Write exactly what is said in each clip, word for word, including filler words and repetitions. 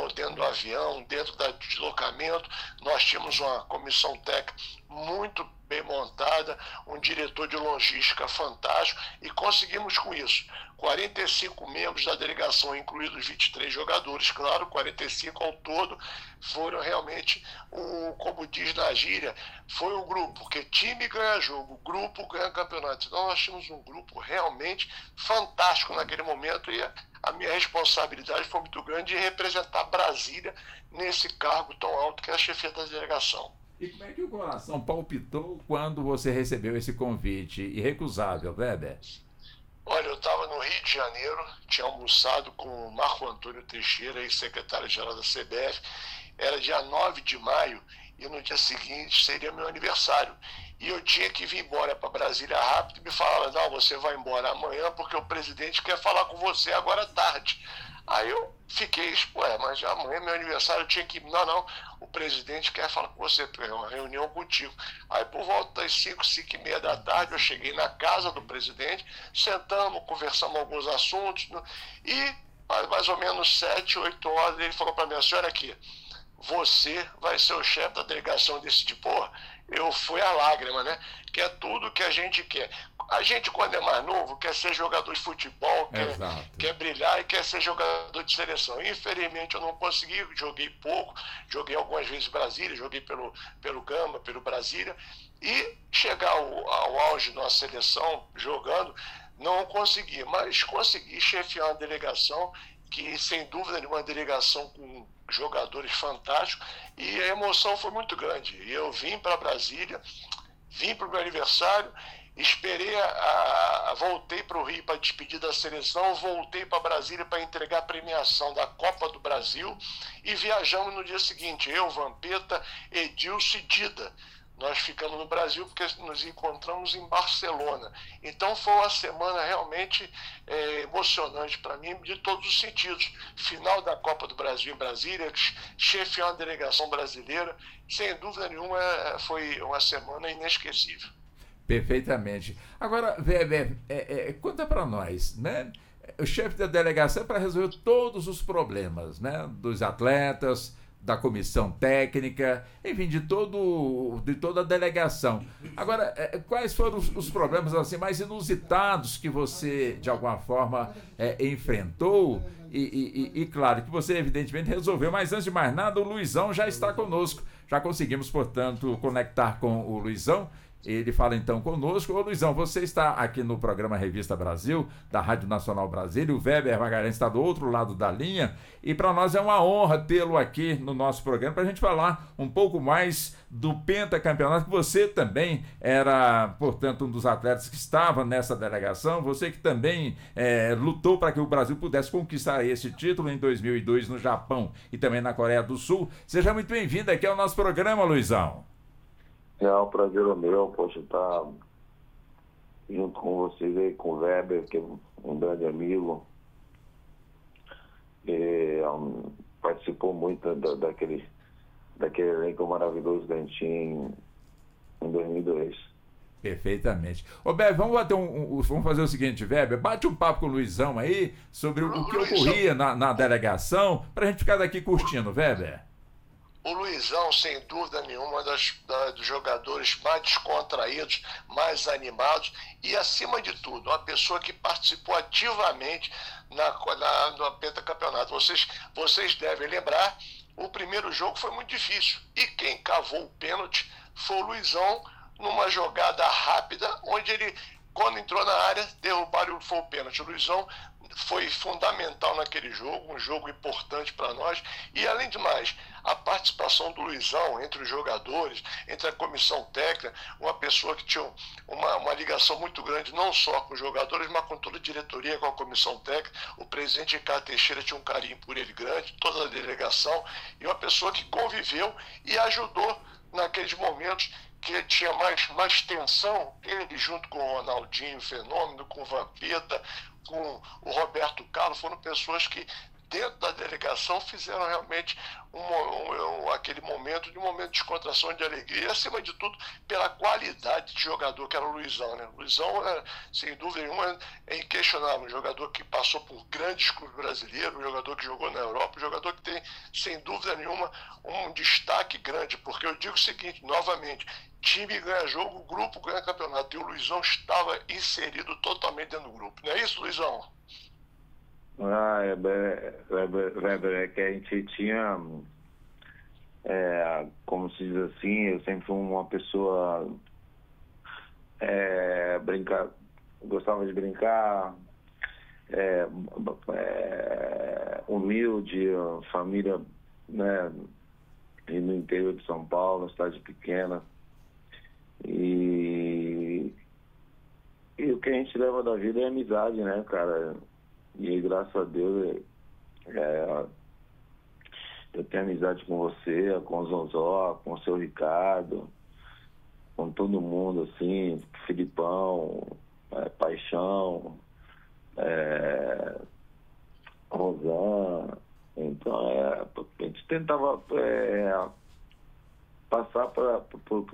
hotel, dentro do avião, dentro do deslocamento. Nós tínhamos uma comissão técnica muito bem montada, um diretor de logística fantástico, e conseguimos com isso quarenta e cinco membros da delegação, incluídos vinte e três jogadores, claro, quarenta e cinco ao todo, foram realmente, o, como diz na gíria, foi um grupo, porque time ganha jogo, grupo ganha campeonato. Então nós tínhamos um grupo realmente fantástico naquele momento, e a, a minha responsabilidade foi muito grande de representar Brasília nesse cargo tão alto que é a chefia da delegação. E como é que o coração palpitou quando você recebeu esse convite irrecusável, Weber? Olha, eu estava no Rio de Janeiro, tinha almoçado com o Marco Antônio Teixeira, ex-secretário-geral da C B F, era dia nove de maio, e no dia seguinte seria meu aniversário. E eu tinha que vir embora para Brasília rápido, e me falaram, não, você vai embora amanhã porque o presidente quer falar com você agora à tarde. Aí eu fiquei, ué, mas já amanhã é meu aniversário, eu tinha que ir. Não, não, o presidente quer falar com você, é uma reunião contigo. Aí por volta das cinco, cinco e meia da tarde, eu cheguei na casa do presidente, sentamos, conversamos alguns assuntos, e mais ou menos sete, oito horas, ele falou para mim, a senhora aqui, você vai ser o chefe da delegação desse tipo. Pô, eu fui a lágrima, né? Que é tudo que a gente quer. A gente, quando é mais novo, quer ser jogador de futebol, quer, quer brilhar e quer ser jogador de seleção. Infelizmente eu não consegui, joguei pouco, joguei algumas vezes em Brasília, joguei pelo, pelo Gama, pelo Brasília, e chegar ao, ao auge da nossa seleção jogando, não consegui, mas consegui chefiar uma delegação que, sem dúvida nenhuma, uma delegação com jogadores fantásticos, e a emoção foi muito grande. Eu vim para Brasília, vim para o meu aniversário, esperei, a, a, voltei para o Rio para despedir da seleção, voltei para Brasília para entregar a premiação da Copa do Brasil, e viajamos no dia seguinte, eu, Vampeta, Edilson e Dida. Nós ficamos no Brasil porque nos encontramos em Barcelona. Então foi uma semana realmente é, emocionante para mim, de todos os sentidos. Final da Copa do Brasil em Brasília, chefiar uma delegação brasileira, sem dúvida nenhuma foi uma semana inesquecível. Perfeitamente. Agora, Weber, é, é, conta para nós, né? O chefe da delegação é para resolver todos os problemas, né? Dos atletas, da comissão técnica, enfim, de, todo, de toda a delegação. Agora, é, quais foram os, os problemas assim, mais inusitados que você, de alguma forma, é, enfrentou? E, e, e, claro, que você, evidentemente, resolveu. Mas, antes de mais nada, o Luizão já está conosco. Já conseguimos, portanto, conectar com o Luizão. Ele fala então conosco. Ô Luizão, você está aqui no programa Revista Brasil, da Rádio Nacional Brasília. O Weber Magalhães está do outro lado da linha. E para nós é uma honra tê-lo aqui no nosso programa para a gente falar um pouco mais do pentacampeonato, que você também era, portanto, um dos atletas que estava nessa delegação. Você que também é, lutou para que o Brasil pudesse conquistar esse título em dois mil e dois no Japão e também na Coreia do Sul. Seja muito bem-vindo aqui ao nosso programa, Luizão. É um prazer é meu, poxa, estar junto com vocês aí, com o Weber, que é um grande amigo. E, um, participou muito da, daquele, daquele elenco maravilhoso que a gente tinha em, em dois mil e dois. Perfeitamente. Ô, Weber, vamos, bater um, um, vamos fazer o seguinte, Weber, bate um papo com o Luizão aí sobre o, o que ocorria na, na delegação, para a gente ficar daqui curtindo, Weber. O Luizão, sem dúvida nenhuma, das, da, dos jogadores mais descontraídos, mais animados e, acima de tudo, uma pessoa que participou ativamente na, na, no pentacampeonato. Vocês, vocês devem lembrar, o primeiro jogo foi muito difícil e quem cavou o pênalti foi o Luizão, numa jogada rápida, onde ele, quando entrou na área, derrubaram e foi o pênalti. O Luizão foi fundamental naquele jogo, um jogo importante para nós, e além de mais, a participação do Luizão entre os jogadores, entre a comissão técnica, uma pessoa que tinha uma, uma ligação muito grande, não só com os jogadores, mas com toda a diretoria, com a comissão técnica. O presidente Ricardo Teixeira tinha um carinho por ele grande, toda a delegação, e uma pessoa que conviveu e ajudou naqueles momentos que tinha mais, mais tensão, ele junto com o Ronaldinho Fenômeno, com o Vampeta, com o Roberto Carlos, foram pessoas que dentro da delegação fizeram realmente um, um, um, aquele momento de um momento de descontração, de alegria, e acima de tudo pela qualidade de jogador que era o Luizão, né? O Luizão era, sem dúvida nenhuma, é inquestionável, um jogador que passou por grandes clubes brasileiros, um jogador que jogou na Europa, um jogador que tem sem dúvida nenhuma, um destaque grande, porque eu digo o seguinte, novamente, time ganha jogo, grupo ganha campeonato, e o Luizão estava inserido totalmente dentro do grupo. Não é isso, Luizão? Ah, é, Weber, é que a gente tinha, é, como se diz assim, eu sempre fui uma pessoa, é, brincar, gostava de brincar, é, é, humilde, família, né, no interior de São Paulo, cidade pequena. E, e o que a gente leva da vida é amizade, né, cara? E graças a Deus é, eu tenho amizade com você, com o Zonzó, com o seu Ricardo, com todo mundo, assim, Filipão, é, Paixão, é, Rosan. Então é, a gente tentava é, passar para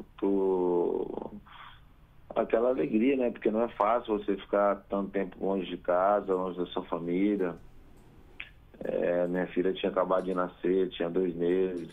aquela alegria, né? Porque não é fácil você ficar tanto tempo longe de casa, longe da sua família. É, minha filha tinha acabado de nascer, tinha dois meses.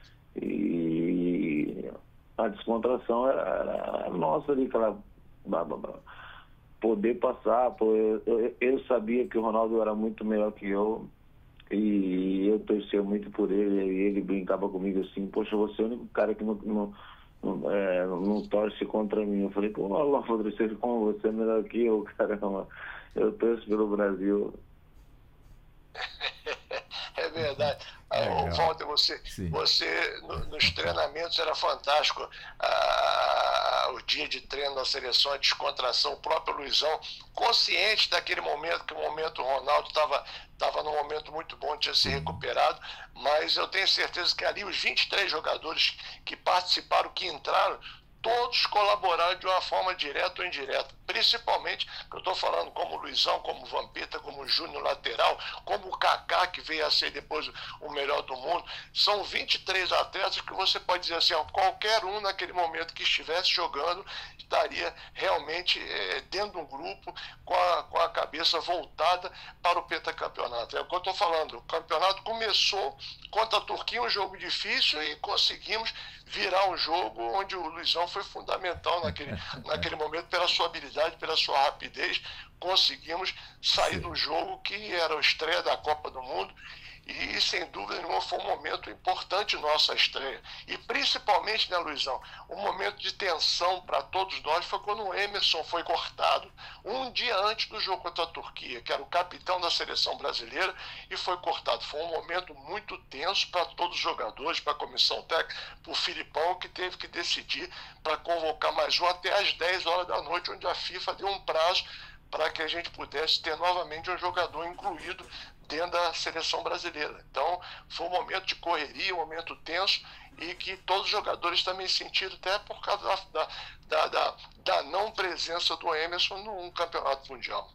E a descontração era, era nossa ali, aquela... poder passar. Pô, eu, eu, eu sabia que o Ronaldo era muito melhor que eu. E eu torcia muito por ele, e ele brincava comigo assim, poxa, você é o único cara que não, não, não, é, não torce contra mim. Eu falei, pô, Allah, você como você é melhor que eu, caramba, eu torço pelo Brasil. É verdade. É, Walter, você, você no, nos treinamentos era fantástico. Ah, o dia de treino da seleção, a descontração, o próprio Luizão, consciente daquele momento, que o momento o Ronaldo estava estava num momento muito bom, tinha se recuperado, mas eu tenho certeza que ali os vinte e três jogadores que participaram, que entraram, todos colaboraram de uma forma direta ou indireta, principalmente, que eu estou falando como o Luizão, como o Vampeta, como o Júnior lateral, como o Kaká, que veio a ser depois o melhor do mundo. São vinte e três atletas que você pode dizer assim, ó, qualquer um naquele momento que estivesse jogando estaria realmente é, dentro de um grupo com a, com a cabeça voltada para o pentacampeonato. É o que eu estou falando, o campeonato começou contra a Turquia, um jogo difícil, e conseguimos virar um jogo onde o Luizão foi fundamental naquele, naquele momento, pela sua habilidade, pela sua rapidez. Conseguimos sair do jogo que era a estreia da Copa do Mundo, e sem dúvida nenhuma foi um momento importante nossa estreia. E principalmente, né, Luizão, um momento de tensão para todos nós foi quando o Emerson foi cortado um dia antes do jogo contra a Turquia, que era o capitão da seleção brasileira, e foi cortado. Foi um momento muito tenso para todos os jogadores, para a comissão técnica, para o Filipão, que teve que decidir para convocar mais um até às dez horas da noite, onde a FIFA deu um prazo para que a gente pudesse ter novamente um jogador incluído dentro da seleção brasileira. Então, foi um momento de correria, um momento tenso, e que todos os jogadores também sentiram, até por causa da, da, da, da não presença do Emerson num campeonato mundial.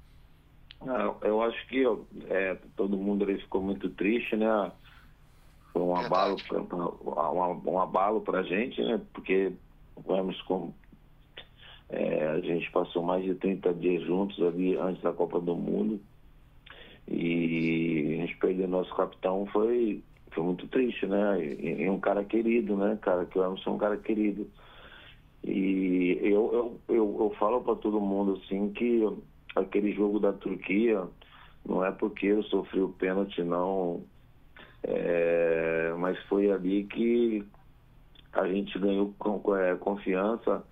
Eu acho que é, todo mundo ali ficou muito triste, né? Foi um abalo, um, um abalo pra gente, né? Porque o Emerson, é, a gente passou mais de trinta dias juntos ali antes da Copa do Mundo. E a gente perder nosso capitão foi, foi muito triste, né? E, e um cara querido, né, cara? Que o Emerson é um cara querido. E eu, eu, eu, eu falo para todo mundo, assim, que aquele jogo da Turquia não é porque eu sofri o pênalti, não. É, mas foi ali que a gente ganhou com, é, confiança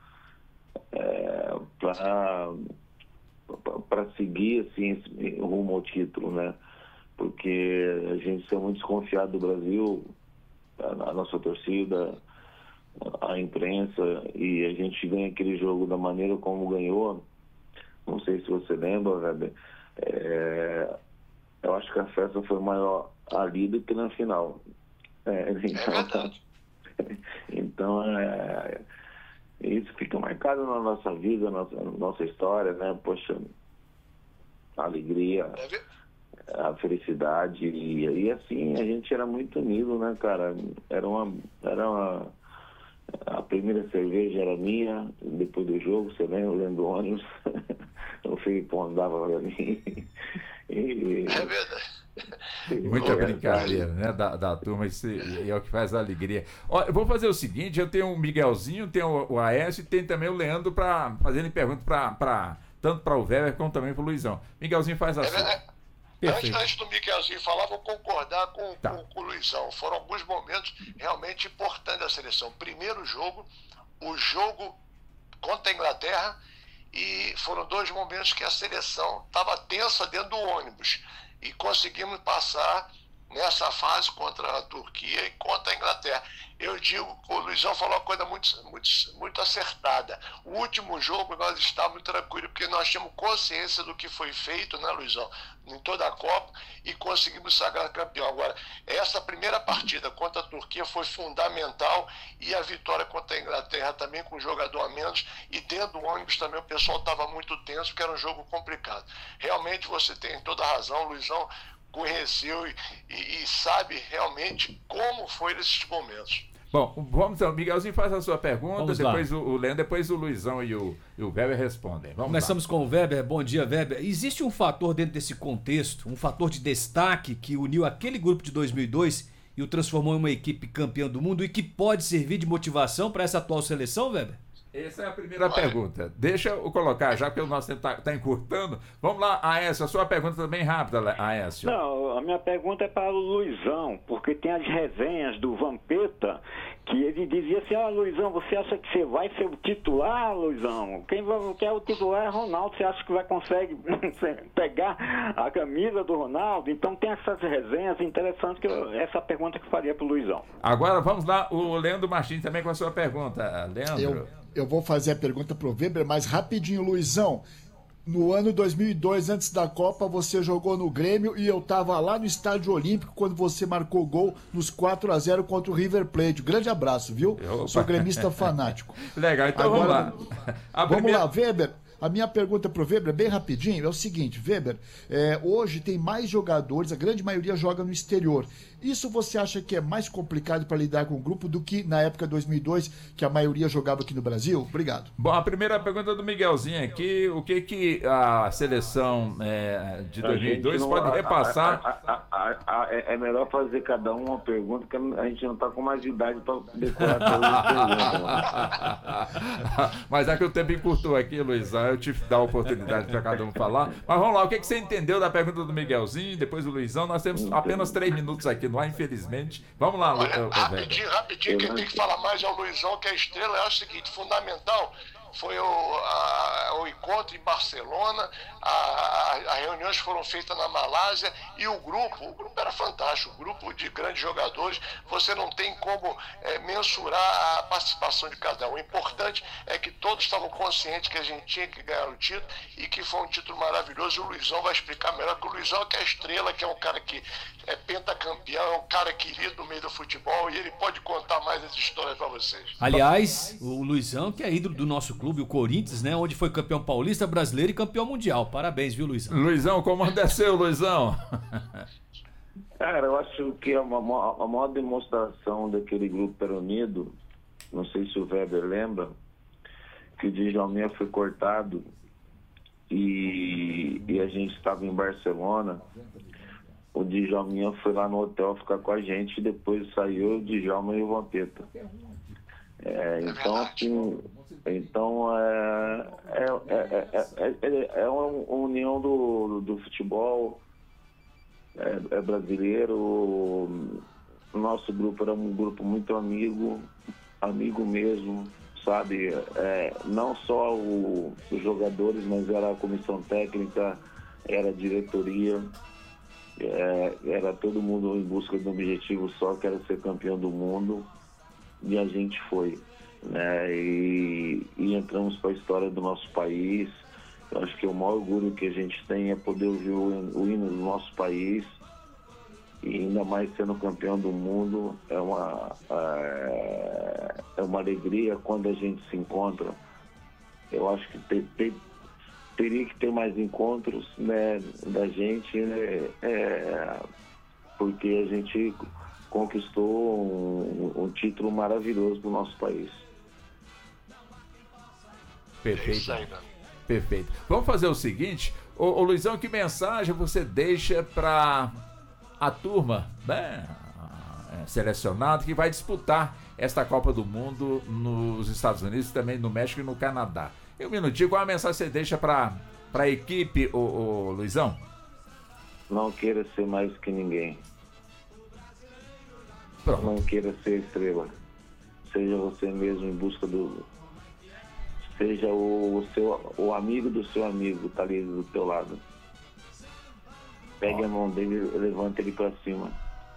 é, para... para seguir assim rumo ao título, né? Porque a gente é muito desconfiado do Brasil, a, a nossa torcida, a imprensa, e a gente ganha aquele jogo da maneira como ganhou. Não sei se você lembra, Weber, é, eu acho que a festa foi maior ali do que na final. É, então, então é, isso fica marcado na nossa vida, na nossa, na nossa história, né? Poxa, a alegria, a felicidade, e, e assim, a gente era muito unido, né, cara? Era uma, era uma... A primeira cerveja era minha, depois do jogo, você lembra? Eu lembro do ônibus, o Filipão andava pra mim. E, é verdade. Muita brincadeira, né, da, da turma, isso é o que faz a alegria. Ó, eu vou fazer o seguinte, eu tenho o Miguelzinho, tenho o, o Aécio e tem também o Leandro para fazerem perguntas para tanto para o Weber como também para o Luizão. Miguelzinho faz a sua. É, antes, antes do Miguelzinho falar, vou concordar com, tá. com, com o Luizão. Foram alguns momentos realmente importantes da seleção. Primeiro jogo, o jogo contra a Inglaterra, e foram dois momentos que a seleção estava tensa dentro do ônibus. E conseguimos passar nessa fase contra a Turquia e contra a Inglaterra. Eu digo, o Luizão falou uma coisa muito, muito, muito acertada. O último jogo nós estávamos tranquilos, porque nós tínhamos consciência do que foi feito, né, Luizão, em toda a Copa, e conseguimos sagrar campeão. Agora, essa primeira partida contra a Turquia foi fundamental, e a vitória contra a Inglaterra também, com um jogador a menos, e dentro do ônibus também o pessoal estava muito tenso, porque era um jogo complicado. Realmente você tem toda a razão, Luizão conheceu e, e, e sabe realmente como foi nesses momentos. Bom, vamos então, Miguelzinho faz a sua pergunta, vamos depois o, o Leandro, depois o Luizão e o, e o Weber respondem. Vamos Começamos lá. com o Weber. Bom dia, Weber. Existe um fator dentro desse contexto, um fator de destaque que uniu aquele grupo de dois mil e dois e o transformou em uma equipe campeã do mundo e que pode servir de motivação para essa atual seleção, Weber? Essa é a primeira pergunta. Deixa eu colocar, já que o nosso tempo está tá encurtando. Vamos lá, Aécio, a sua pergunta também rápida, Aécio. Não, a minha pergunta é para o Luizão, porque tem as resenhas do Vampeta, que ele dizia assim, ah, Luizão, você acha que você vai ser o titular, Luizão? Quem vai, quer o titular é Ronaldo, você acha que vai conseguir pegar a camisa do Ronaldo? Então tem essas resenhas interessantes, que eu, essa pergunta que eu faria para o Luizão. Agora vamos lá, o Leandro Martins também com a sua pergunta. Leandro. Eu, eu vou fazer a pergunta para o Weber, mas rapidinho, Luizão. No ano dois mil e dois, antes da Copa, você jogou no Grêmio e eu estava lá no Estádio Olímpico quando você marcou gol nos quatro a zero contra o River Plate. Grande abraço, viu? Opa. Sou gremista fanático. Legal, então Agora, vamos lá. A vamos primeira... lá, Weber. A minha pergunta para o Weber, bem rapidinho, é o seguinte, Weber, é, hoje tem mais jogadores, a grande maioria joga no exterior. Isso você acha que é mais complicado para lidar com o grupo do que na época de dois mil e dois, que a maioria jogava aqui no Brasil? Obrigado. Bom, a primeira pergunta do Miguelzinho aqui, o que que a seleção é, de dois mil e dois não, pode repassar? A, a, a, a, é melhor fazer cada um uma pergunta, que a gente não está com mais idade para decorar todas as perguntas. Mas é que o tempo encurtou aqui, Luizão, eu tive que dar a oportunidade para cada um falar. Mas vamos lá, o que que você entendeu da pergunta do Miguelzinho, depois do Luizão? Nós temos apenas três minutos aqui no ar, infelizmente. Vamos lá, Olha, Lu... rapidinho, rapidinho, quem tem que falar mais é o Luizão, que é a estrela. Eu acho o seguinte, fundamental foi o, a, o encontro em Barcelona, a, a, as reuniões foram feitas na Malásia, e o grupo, o grupo era fantástico, o grupo de grandes jogadores, você não tem como é, mensurar a participação de cada um. O importante é que todos estavam conscientes que a gente tinha que ganhar o título, e que foi um título maravilhoso. O Luizão vai explicar melhor, que o Luizão é que é a estrela, que é um cara que é pentacampeão, é um cara querido no meio do futebol, e ele pode contar mais essa história para vocês. Aliás, o Luizão, que é ídolo do nosso clube, o Corinthians, né? Onde foi campeão paulista, brasileiro e campeão mundial. Parabéns, viu, Luizão? Luizão, como é seu, Luizão? Cara, eu acho que a maior, a maior demonstração daquele grupo era unido, não sei se o Weber lembra, que o Djalminha foi cortado e, e a gente estava em Barcelona. O Djalminha foi lá no hotel ficar com a gente e depois saiu o Djalma e o Vampeta. É, então, assim, então é, é, é, é, é uma união do, do futebol é, é brasileiro. O nosso grupo era um grupo muito amigo, amigo mesmo, sabe? É, não só o, os jogadores, mas era a comissão técnica, era a diretoria, é, era todo mundo em busca de um objetivo só, que era ser campeão do mundo. E a gente foi, né? E, e entramos para a história do nosso país. Eu acho que o maior orgulho que a gente tem é poder ouvir o, o hino do nosso país, e ainda mais sendo campeão do mundo. É uma, é, é uma alegria quando a gente se encontra. Eu acho que ter, ter, teria que ter mais encontros, né, da gente, né, é, porque a gente conquistou um, um título maravilhoso do nosso país. Perfeito. Perfeito. Vamos fazer o seguinte, ô, ô Luizão, que mensagem você deixa para a turma, né, selecionada que vai disputar esta Copa do Mundo nos Estados Unidos, também no México e no Canadá. E um minutinho, qual a mensagem você deixa para a equipe, ô, ô, Luizão? Não queira ser mais que ninguém. Pronto. Não queira ser estrela. Seja você mesmo em busca do... Seja o, o, seu, o amigo do seu amigo, tá ali do teu lado. Pegue Ó. a mão dele e levante ele para cima.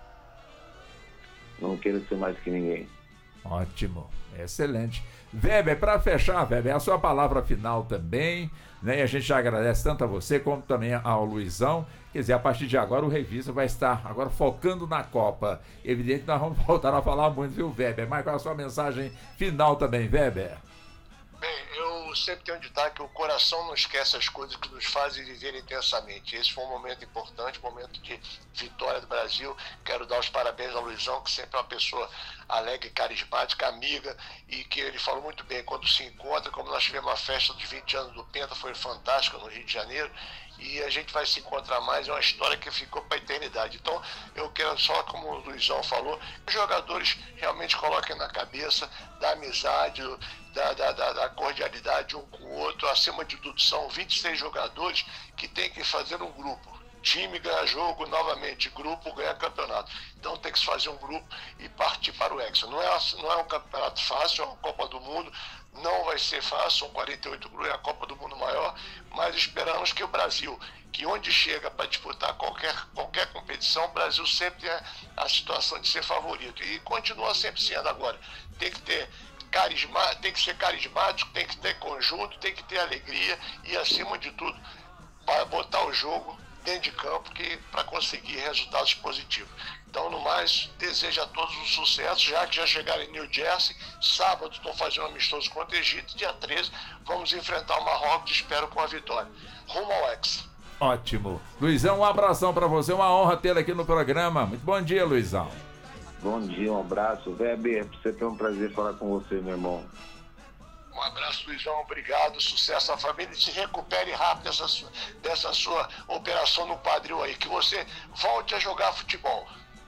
Não queira ser mais que ninguém. Ótimo, excelente. Weber, para fechar, Weber, a sua palavra final também, né? E a gente já agradece tanto a você como também ao Luizão. Quer dizer, a partir de agora o Revista vai estar agora focando na Copa. Evidente que nós vamos voltar a falar muito, viu, Weber? Mas qual a sua mensagem final também, Weber? Bem, eu sempre tenho de ditar que o coração não esquece as coisas que nos fazem viver intensamente. Esse foi um momento importante, um momento de vitória do Brasil. Quero dar os parabéns ao Luizão, que sempre é uma pessoa alegre, carismática, amiga, e que ele falou muito bem, quando se encontra, como nós tivemos uma festa dos vinte anos do Penta, foi fantástica no Rio de Janeiro, e a gente vai se encontrar mais, é uma história que ficou para a eternidade. Então, eu quero só, como o Luizão falou, que os jogadores realmente coloquem na cabeça da amizade, da, da, da, da cordialidade um com o outro. Acima de tudo, são vinte e seis jogadores que tem que fazer um grupo. Time ganha jogo, novamente, grupo ganha campeonato. Então tem que se fazer um grupo e partir para o Hexa. Não é, não é um campeonato fácil, é uma Copa do Mundo, não vai ser fácil, são quarenta e oito grupos, é a Copa do Mundo maior, mas esperamos que o Brasil, que onde chega para disputar qualquer, qualquer competição, o Brasil sempre tem a situação de ser favorito. E continua sempre sendo agora. Tem que ter carisma, tem que ser carismático, tem que ter conjunto, tem que ter alegria e, acima de tudo, para botar o jogo dentro de campo para conseguir resultados positivos. Então, no mais, desejo a todos um sucesso, já que já chegaram em New Jersey. Sábado estão fazendo um amistoso contra o Egito, dia treze vamos enfrentar o Marrocos, espero com a vitória. Rumo ao Hexa. Ótimo. Luizão, um abração para você, uma honra tê-lo aqui no programa. Muito bom dia, Luizão. Bom dia, um abraço. Weber, você tem um prazer falar com você, meu irmão. Um abraço, Luizão, obrigado, sucesso à família, e se recupere rápido dessa sua, dessa sua operação no quadril aí, que você volte a jogar futebol.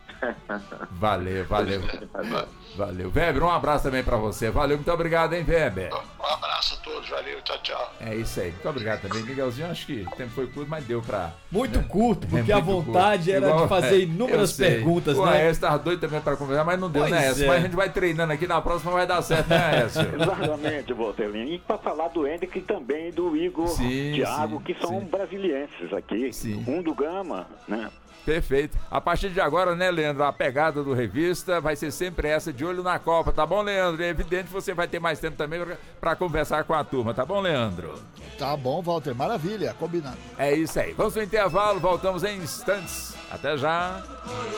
Valeu, valeu. Valeu. Weber, um abraço também pra você. Valeu, muito obrigado, hein, Weber. Um abraço a todos, valeu, tchau, tchau. É isso aí, muito obrigado também. Miguelzinho, acho que o tempo foi curto, mas deu pra... Muito né? curto, porque é a vontade curto. era Igual, de fazer inúmeras é, perguntas, o né? O Aécio tava doido também pra conversar, mas não deu, pois né, Aécio? É. Mas a gente vai treinando aqui, na próxima vai dar certo, né, Aécio? Exatamente, Botelhinho. E pra falar do Hendrick e também do Igor sim, Thiago, sim, que são sim. brasilienses aqui. Sim. Um do Gama, né? Perfeito. A partir de agora, né, Leandro, a pegada do Revista vai ser sempre essa, de olho na Copa, tá bom, Leandro? É evidente que você vai ter mais tempo também para conversar com a turma, tá bom, Leandro? Tá bom, Walter, maravilha, combinado. É isso aí. Vamos no intervalo, voltamos em instantes. Até já.